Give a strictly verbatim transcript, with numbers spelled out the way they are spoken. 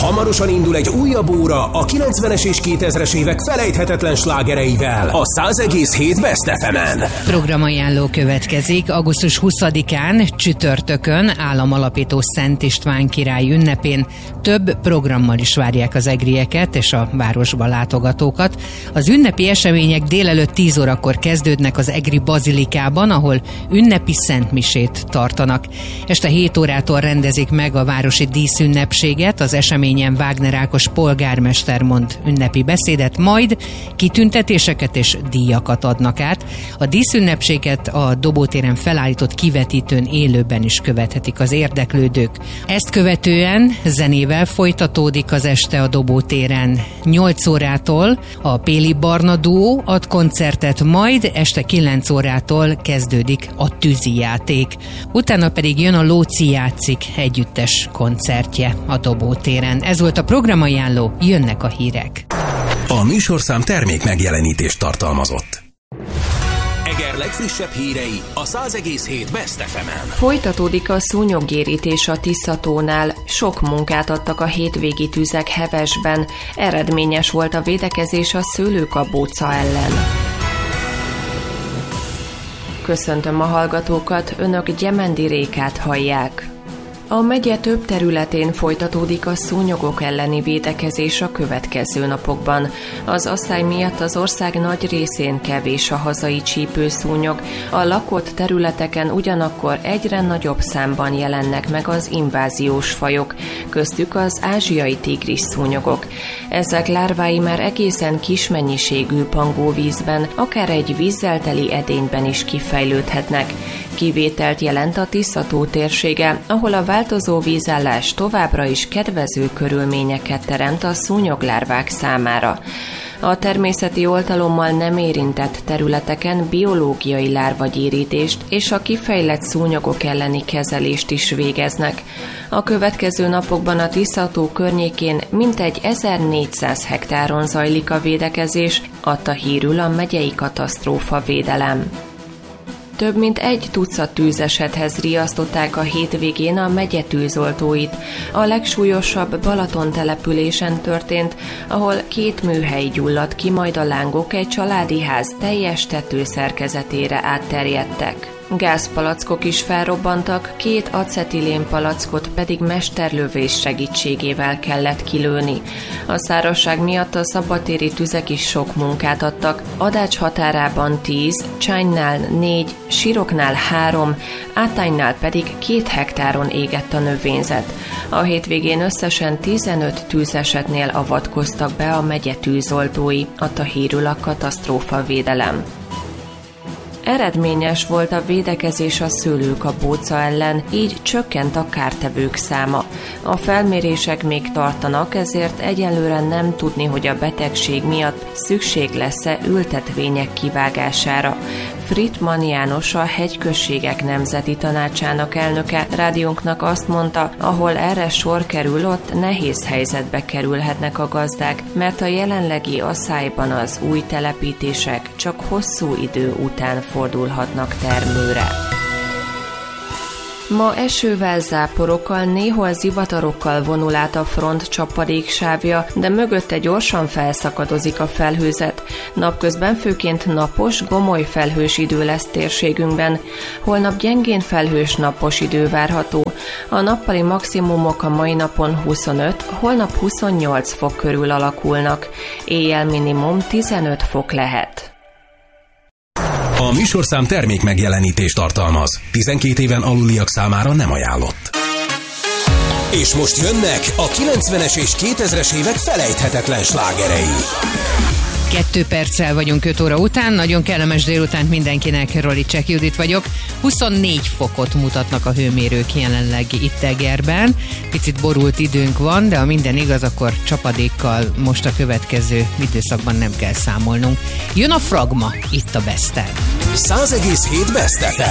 Hamarosan indul egy újabb óra a kilencvenes és kétezres évek felejthetetlen slágereivel a száz egész hét Best ef emen. Programajánló következik. augusztus huszadikán csütörtökön államalapító Szent István király ünnepén több programmal is várják az egrieket és a városba látogatókat. Az ünnepi események délelőtt tíz órakor kezdődnek az egri bazilikában, ahol ünnepi szentmisét tartanak. Este hét órától rendezik meg a városi díszünnepséget, az eseményen Wagner Ákos polgármester mond ünnepi beszédet, majd kitüntetéseket és díjakat adnak át. A díszünnepséget a Dobótéren felállított kivetítőn élőben is követhetik az érdeklődők. Ezt követően zenével folytatódik az este a Dobótéren. nyolc órától a Péli Barna duó ad koncertet, majd este kilenc órától kezdődik a tűzijáték. Utána pedig jön a Lóci játszik együttes koncertje a Dobótéren. Ez volt a programajánló, jönnek a hírek. A műsorszám termék megjelenítést tartalmazott. Eger legfrissebb hírei a száz egész hét Best ef emen. Folytatódik a szúnyoggyérítés a Tiszatónál. Sok munkát adtak a hétvégi tüzek Hevesben. Eredményes volt a védekezés a szőlőkabóca ellen. Köszöntöm a hallgatókat, önök Gyemendi Rékát hallják. A megye több területén folytatódik a szúnyogok elleni védekezés a következő napokban. Az asszály miatt az ország nagy részén kevés a hazai csípőszúnyog, a lakott területeken ugyanakkor egyre nagyobb számban jelennek meg az inváziós fajok, köztük az ázsiai tigris szúnyogok. Ezek lárvái már egészen kis mennyiségű pangóvízben, akár egy vízzel teli edényben is kifejlődhetnek. Kivételt jelent a Tiszató térsége, ahol a változó vízállás továbbra is kedvező körülményeket teremt a szúnyoglárvák számára. A természeti oltalommal nem érintett területeken biológiai lárvagyérítést és a kifejlett szúnyogok elleni kezelést is végeznek. A következő napokban a Tiszató környékén mintegy ezernégyszáz hektáron zajlik a védekezés, adta hírül a megyei katasztrófa védelem. Több mint egy tucat tűzesethez riasztották a hétvégén a megye tűzoltóit. A legsúlyosabb Balaton településen történt, ahol két műhely gyulladt ki, majd a lángok egy családi ház teljes tetőszerkezetére átterjedtek. Gázpalackok is felrobbantak, két acetilén palackot pedig mesterlövés segítségével kellett kilőni. A szárazság miatt a szabadtéri tüzek is sok munkát adtak. Adács határában tíz, Csánynál négy, Siroknál három, Átánynál pedig két hektáron égett a növényzet. A hétvégén összesen tizenöt tűzesetnél avatkoztak be a megye tűzoltói, adta hírül a katasztrófa védelem. Eredményes volt a védekezés a szőlőkabóca ellen, így csökkent a kártevők száma. A felmérések még tartanak, ezért egyelőre nem tudni, hogy a betegség miatt szükség lesz-e ültetvények kivágására. Frittmann János, a Hegyközségek Nemzeti Tanácsának elnöke rádiónknak azt mondta, ahol erre sor kerül, ott nehéz helyzetbe kerülhetnek a gazdák, mert a jelenlegi asszályban az új telepítések csak hosszú idő után fordulhatnak termőre. Ma esővel, záporokkal, néhol zivatarokkal vonul át a front csapadéksávja, de mögötte gyorsan felszakadozik a felhőzet. Napközben főként napos, gomoly felhős idő lesz térségünkben. Holnap gyengén felhős napos idő várható. A nappali maximumok a mai napon huszonöt, holnap huszonnyolc fok körül alakulnak. Éjjel minimum tizenöt fok lehet. A műsorszám termék megjelenítést tartalmaz. tizenkét éven aluliak számára nem ajánlott. És most jönnek a kilencvenes és kétezres évek felejthetetlen slágerei. Kettő perccel vagyunk öt óra után, nagyon kellemes délutánt mindenkinek, Rolicek Judit vagyok. huszonnégy fokot mutatnak a hőmérők jelenleg itt Egerben. Picit borult időnk van, de ha minden igaz, akkor csapadékkal most a következő időszakban nem kell számolnunk. Jön a Fragma itt a Besten. száz egész hét Best ef em.